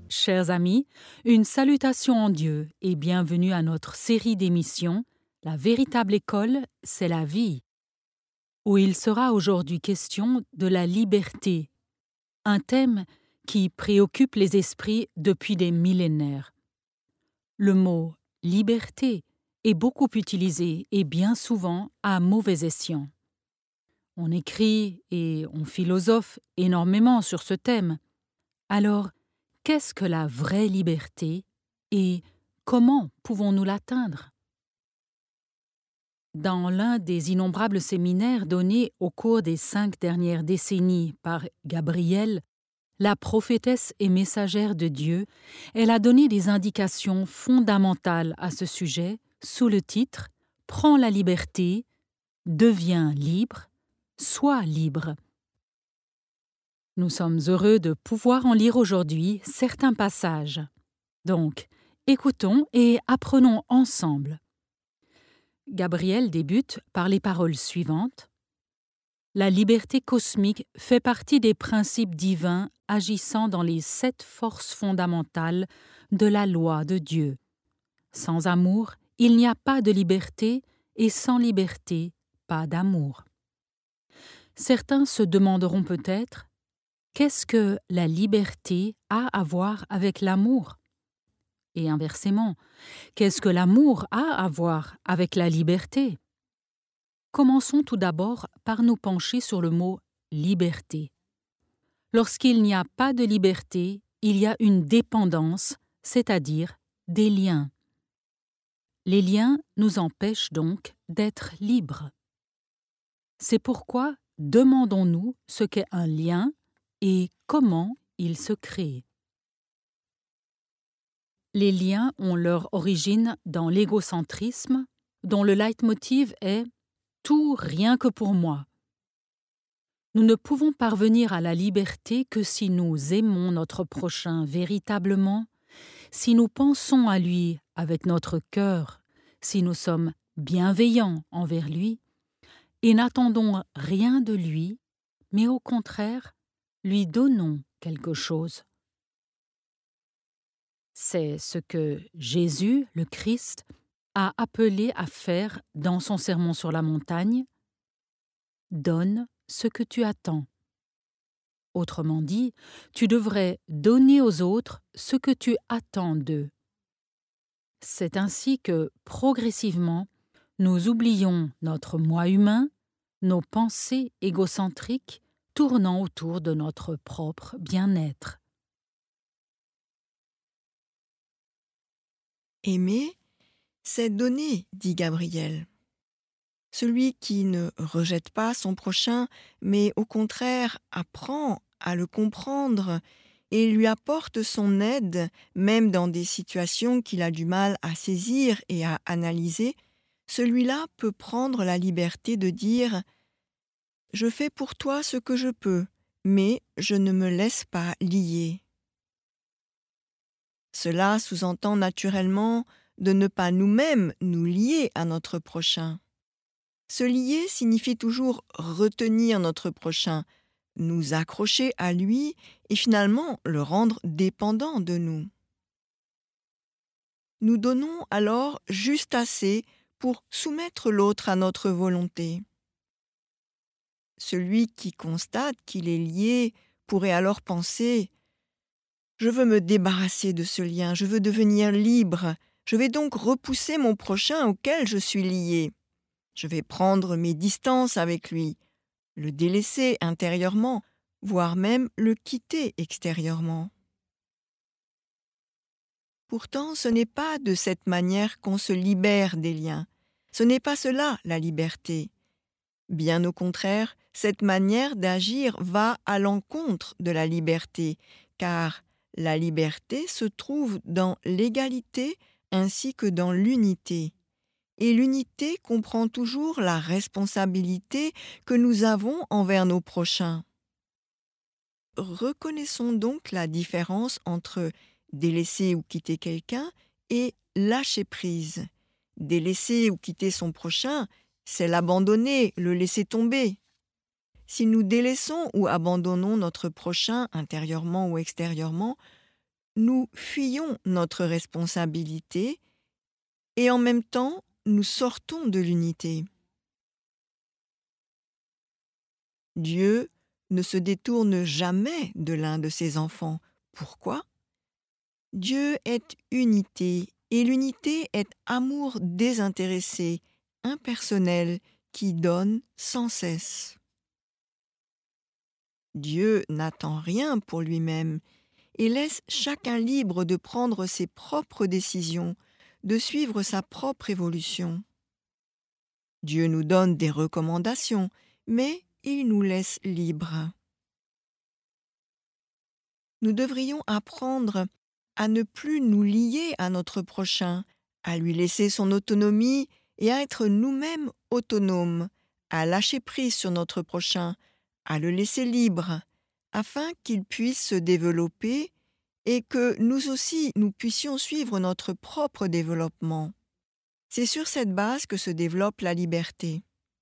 Chers amis, une salutation en Dieu et bienvenue à notre série d'émissions « La véritable école, c'est la vie », où il sera aujourd'hui question de la liberté, un thème qui préoccupe les esprits depuis des millénaires. Le mot « liberté » est beaucoup utilisé et bien souvent à mauvais escient. On écrit et on philosophe énormément sur ce thème. Alors, qu'est-ce que la vraie liberté et comment pouvons-nous l'atteindre? Dans l'un des innombrables séminaires donnés au cours des 5 dernières décennies par Gabrielle, la prophétesse et messagère de Dieu, elle a donné des indications fondamentales à ce sujet sous le titre « Prends la liberté, deviens libre, sois libre ». Nous sommes heureux de pouvoir en lire aujourd'hui certains passages. Donc, écoutons et apprenons ensemble. Gabriel débute par les paroles suivantes. La liberté cosmique fait partie des principes divins agissant dans les 7 forces fondamentales de la loi de Dieu. Sans amour, il n'y a pas de liberté et sans liberté, pas d'amour. Certains se demanderont peut-être qu'est-ce que la liberté a à voir avec l'amour? Et inversement, qu'est-ce que l'amour a à voir avec la liberté? Commençons tout d'abord par nous pencher sur le mot « liberté ». Lorsqu'il n'y a pas de liberté, il y a une dépendance, c'est-à-dire des liens. Les liens nous empêchent donc d'être libres. C'est pourquoi demandons-nous ce qu'est un lien et comment il se crée. Les liens ont leur origine dans l'égocentrisme, dont le leitmotiv est « tout rien que pour moi ». Nous ne pouvons parvenir à la liberté que si nous aimons notre prochain véritablement, si nous pensons à lui avec notre cœur, si nous sommes bienveillants envers lui, et n'attendons rien de lui, mais au contraire, lui donnons quelque chose. C'est ce que Jésus, le Christ, a appelé à faire dans son sermon sur la montagne. Donne ce que tu attends. Autrement dit, tu devrais donner aux autres ce que tu attends d'eux. C'est ainsi que, progressivement, nous oublions notre moi humain, nos pensées égocentriques tournant autour de notre propre bien-être. Aimer, c'est donner, dit Gabriel. Celui qui ne rejette pas son prochain, mais au contraire apprend à le comprendre et lui apporte son aide, même dans des situations qu'il a du mal à saisir et à analyser, celui-là peut prendre la liberté de dire « Je fais pour toi ce que je peux, mais je ne me laisse pas lier ». Cela sous-entend naturellement de ne pas nous-mêmes nous lier à notre prochain. Se lier signifie toujours retenir notre prochain, nous accrocher à lui et finalement le rendre dépendant de nous. Nous donnons alors juste assez pour soumettre l'autre à notre volonté. Celui qui constate qu'il est lié pourrait alors penser « Je veux me débarrasser de ce lien, je veux devenir libre, je vais donc repousser mon prochain auquel je suis lié. Je vais prendre mes distances avec lui, le délaisser intérieurement, voire même le quitter extérieurement. » Pourtant, ce n'est pas de cette manière qu'on se libère des liens. Ce n'est pas cela la liberté. Bien au contraire, cette manière d'agir va à l'encontre de la liberté, car la liberté se trouve dans l'égalité ainsi que dans l'unité. Et l'unité comprend toujours la responsabilité que nous avons envers nos prochains. Reconnaissons donc la différence entre délaisser ou quitter quelqu'un et lâcher prise. Délaisser ou quitter son prochain, c'est l'abandonner, le laisser tomber. Si nous délaissons ou abandonnons notre prochain intérieurement ou extérieurement, nous fuyons notre responsabilité et en même temps, nous sortons de l'unité. Dieu ne se détourne jamais de l'un de ses enfants. Pourquoi? Dieu est unité et l'unité est amour désintéressé, impersonnel, qui donne sans cesse. Dieu n'attend rien pour lui-même et laisse chacun libre de prendre ses propres décisions, de suivre sa propre évolution. Dieu nous donne des recommandations, mais il nous laisse libres. Nous devrions apprendre à ne plus nous lier à notre prochain, à lui laisser son autonomie et à être nous-mêmes autonomes, à lâcher prise sur notre prochain, à le laisser libre, afin qu'il puisse se développer et que nous aussi nous puissions suivre notre propre développement. C'est sur cette base que se développe la liberté.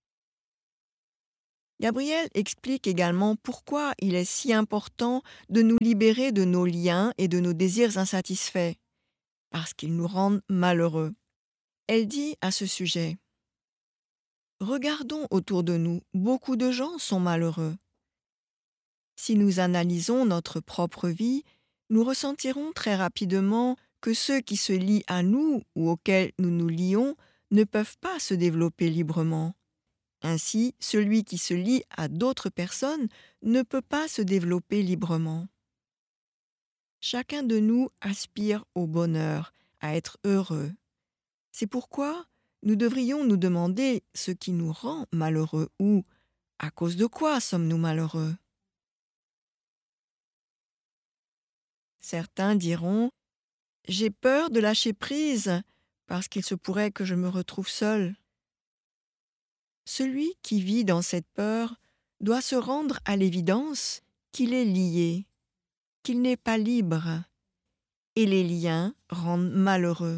Gabriel explique également pourquoi il est si important de nous libérer de nos liens et de nos désirs insatisfaits, parce qu'ils nous rendent malheureux. Elle dit à ce sujet: « Regardons autour de nous, beaucoup de gens sont malheureux. Si nous analysons notre propre vie, nous ressentirons très rapidement que ceux qui se lient à nous ou auxquels nous nous lions ne peuvent pas se développer librement. Ainsi, celui qui se lie à d'autres personnes ne peut pas se développer librement. Chacun de nous aspire au bonheur, à être heureux. C'est pourquoi nous devrions nous demander ce qui nous rend malheureux ou à cause de quoi sommes-nous malheureux. Certains diront: « J'ai peur de lâcher prise parce qu'il se pourrait que je me retrouve seul. » Celui qui vit dans cette peur doit se rendre à l'évidence qu'il est lié, qu'il n'est pas libre, et les liens rendent malheureux.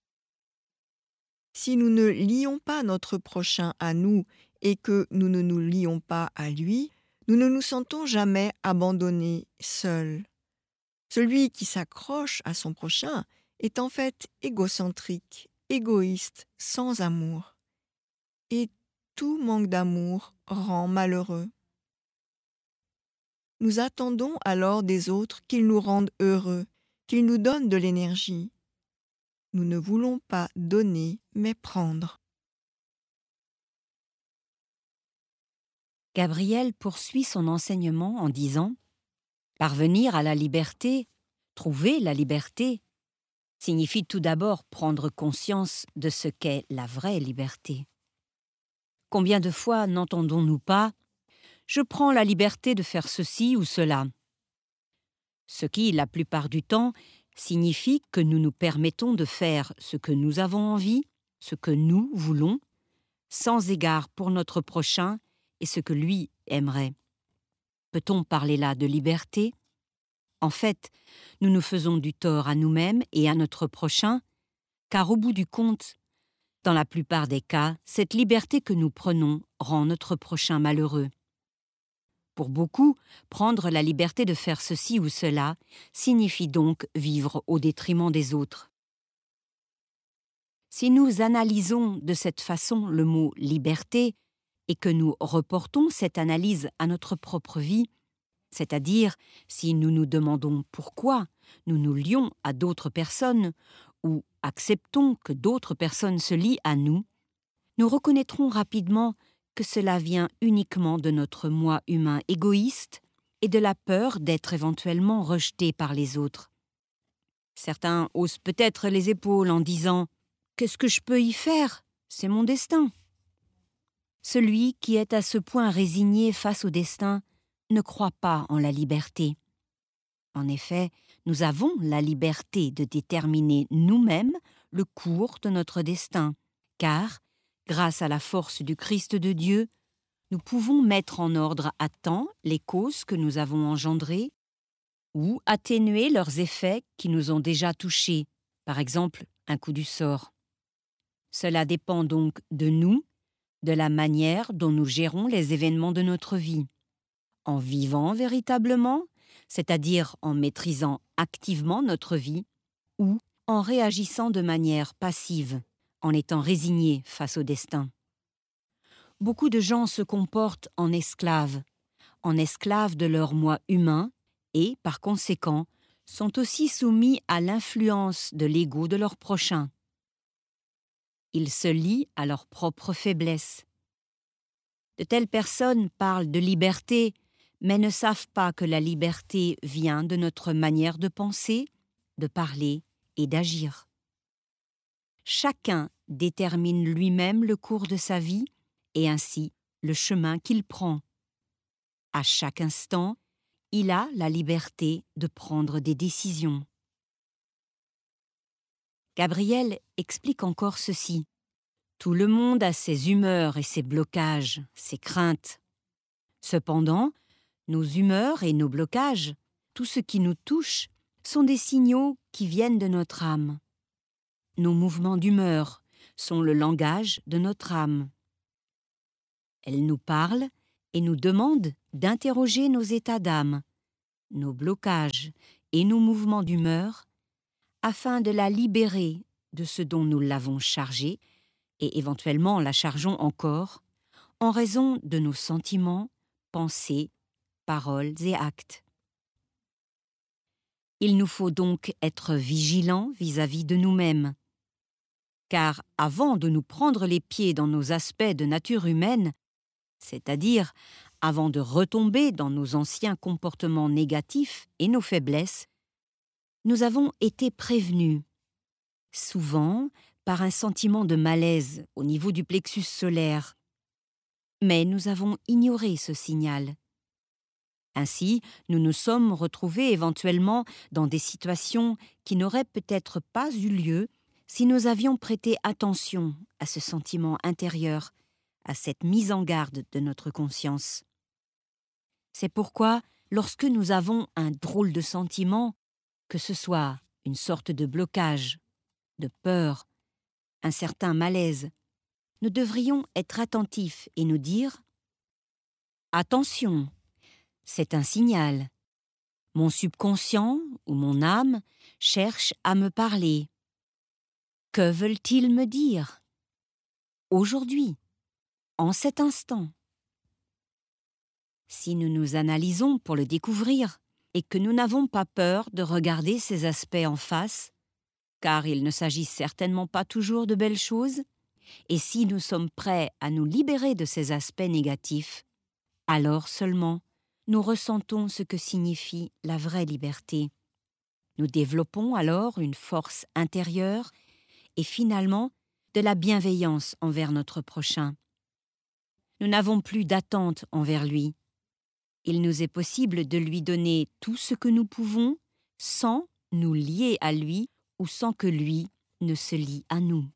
Si nous ne lions pas notre prochain à nous et que nous ne nous lions pas à lui, nous ne nous sentons jamais abandonnés, seuls. Celui qui s'accroche à son prochain est en fait égocentrique, égoïste, sans amour. Et tout manque d'amour rend malheureux. Nous attendons alors des autres qu'ils nous rendent heureux, qu'ils nous donnent de l'énergie. Nous ne voulons pas donner, mais prendre. Gabriel poursuit son enseignement en disant: parvenir à la liberté, trouver la liberté, signifie tout d'abord prendre conscience de ce qu'est la vraie liberté. Combien de fois n'entendons-nous pas « je prends la liberté de faire ceci ou cela », ce qui, la plupart du temps, signifie que nous nous permettons de faire ce que nous avons envie, ce que nous voulons, sans égard pour notre prochain et ce que lui aimerait. Peut-on parler là de liberté? En fait, nous nous faisons du tort à nous-mêmes et à notre prochain, car au bout du compte, dans la plupart des cas, cette liberté que nous prenons rend notre prochain malheureux. Pour beaucoup, prendre la liberté de faire ceci ou cela signifie donc vivre au détriment des autres. Si nous analysons de cette façon le mot « liberté » et que nous reportons cette analyse à notre propre vie, c'est-à-dire si nous nous demandons pourquoi nous nous lions à d'autres personnes ou acceptons que d'autres personnes se lient à nous, nous reconnaîtrons rapidement que cela vient uniquement de notre moi humain égoïste et de la peur d'être éventuellement rejeté par les autres. Certains haussent peut-être les épaules en disant « Qu'est-ce que je peux y faire? C'est mon destin. » Celui qui est à ce point résigné face au destin ne croit pas en la liberté. En effet, nous avons la liberté de déterminer nous-mêmes le cours de notre destin, car, grâce à la force du Christ de Dieu, nous pouvons mettre en ordre à temps les causes que nous avons engendrées ou atténuer leurs effets qui nous ont déjà touchés, par exemple un coup du sort. Cela dépend donc de nous, de la manière dont nous gérons les événements de notre vie. En vivant véritablement, c'est-à-dire en maîtrisant activement notre vie, ou en réagissant de manière passive, en étant résignés face au destin. Beaucoup de gens se comportent en esclaves de leur moi humain et, par conséquent, sont aussi soumis à l'influence de l'ego de leur prochain. Ils se lient à leur propre faiblesse. De telles personnes parlent de liberté, mais ne savent pas que la liberté vient de notre manière de penser, de parler et d'agir. Chacun détermine lui-même le cours de sa vie et ainsi le chemin qu'il prend. À chaque instant, il a la liberté de prendre des décisions. Gabriel explique encore ceci. Tout le monde a ses humeurs et ses blocages, ses craintes. Cependant, nos humeurs et nos blocages, tout ce qui nous touche, sont des signaux qui viennent de notre âme. Nos mouvements d'humeur sont le langage de notre âme. Elle nous parle et nous demande d'interroger nos états d'âme, nos blocages et nos mouvements d'humeur, afin de la libérer de ce dont nous l'avons chargée et éventuellement la chargeons encore, en raison de nos sentiments, pensées, paroles et actes. Il nous faut donc être vigilants vis-à-vis de nous-mêmes, car avant de nous prendre les pieds dans nos aspects de nature humaine, c'est-à-dire avant de retomber dans nos anciens comportements négatifs et nos faiblesses, nous avons été prévenus, souvent par un sentiment de malaise au niveau du plexus solaire. Mais nous avons ignoré ce signal. Ainsi, nous nous sommes retrouvés éventuellement dans des situations qui n'auraient peut-être pas eu lieu si nous avions prêté attention à ce sentiment intérieur, à cette mise en garde de notre conscience. C'est pourquoi, lorsque nous avons un drôle de sentiment, que ce soit une sorte de blocage, de peur, un certain malaise, nous devrions être attentifs et nous dire « Attention, c'est un signal. Mon subconscient ou mon âme cherche à me parler. Que veulent-ils me dire? Aujourd'hui, en cet instant. » Si nous nous analysons pour le découvrir et que nous n'avons pas peur de regarder ces aspects en face, car il ne s'agit certainement pas toujours de belles choses, et si nous sommes prêts à nous libérer de ces aspects négatifs, alors seulement nous ressentons ce que signifie la vraie liberté. Nous développons alors une force intérieure et finalement de la bienveillance envers notre prochain. Nous n'avons plus d'attente envers lui. Il nous est possible de lui donner tout ce que nous pouvons sans nous lier à lui ou sans que lui ne se lie à nous.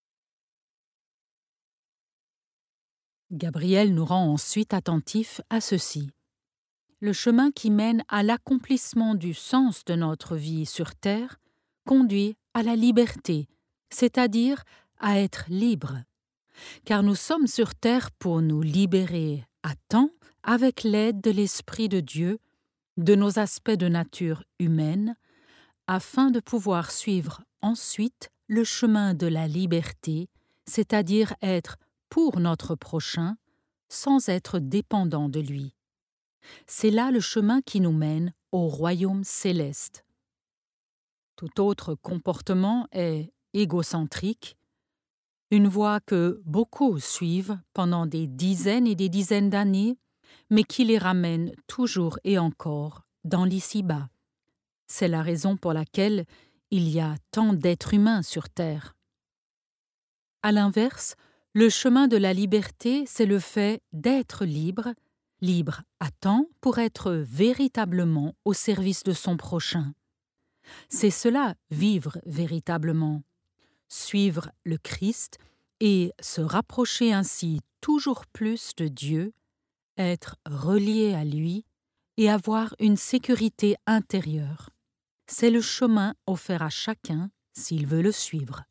Gabriel nous rend ensuite attentifs à ceci. Le chemin qui mène à l'accomplissement du sens de notre vie sur Terre conduit à la liberté, c'est-à-dire à être libre. Car nous sommes sur Terre pour nous libérer à temps avec l'aide de l'Esprit de Dieu, de nos aspects de nature humaine, afin de pouvoir suivre ensuite le chemin de la liberté, c'est-à-dire être pour notre prochain, sans être dépendant de lui. C'est là le chemin qui nous mène au royaume céleste. Tout autre comportement est égocentrique, une voie que beaucoup suivent pendant des dizaines et des dizaines d'années, mais qui les ramène toujours et encore dans l'ici-bas. C'est la raison pour laquelle il y a tant d'êtres humains sur Terre. À l'inverse, le chemin de la liberté, c'est le fait d'être libre, libre à temps pour être véritablement au service de son prochain. C'est cela, vivre véritablement, suivre le Christ et se rapprocher ainsi toujours plus de Dieu, être relié à lui et avoir une sécurité intérieure. C'est le chemin offert à chacun s'il veut le suivre.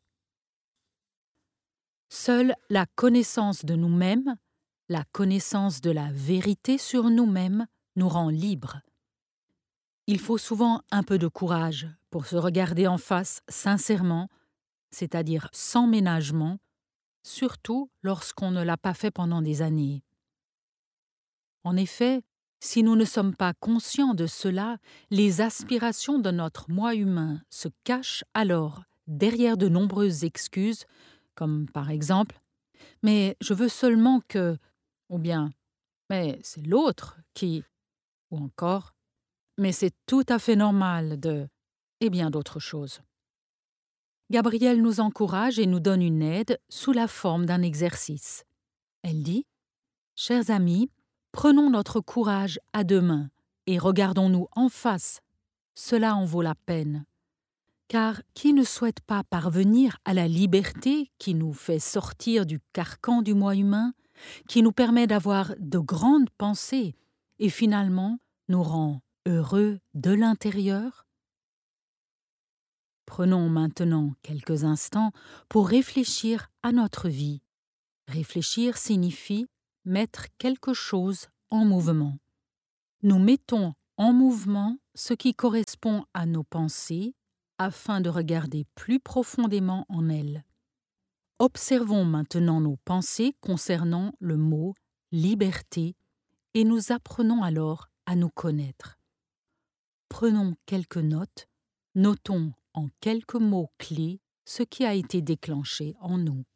Seule la connaissance de nous-mêmes, la connaissance de la vérité sur nous-mêmes nous rend libres. Il faut souvent un peu de courage pour se regarder en face sincèrement, c'est-à-dire sans ménagement, surtout lorsqu'on ne l'a pas fait pendant des années. En effet, si nous ne sommes pas conscients de cela, les aspirations de notre moi humain se cachent alors derrière de nombreuses excuses, comme par exemple « mais je veux seulement que » ou bien « mais c'est l'autre qui » ou encore « mais c'est tout à fait normal de » et bien d'autres choses. Gabrielle nous encourage et nous donne une aide sous la forme d'un exercice. Elle dit « Chers amis, prenons notre courage à deux mains et regardons-nous en face. Cela en vaut la peine. Car qui ne souhaite pas parvenir à la liberté qui nous fait sortir du carcan du moi humain, qui nous permet d'avoir de grandes pensées et finalement nous rend heureux de l'intérieur ? Prenons maintenant quelques instants pour réfléchir à notre vie. Réfléchir signifie mettre quelque chose en mouvement. Nous mettons en mouvement ce qui correspond à nos pensées afin de regarder plus profondément en elles. Observons maintenant nos pensées concernant le mot « liberté » et nous apprenons alors à nous connaître. Prenons quelques notes, notons en quelques mots clés ce qui a été déclenché en nous.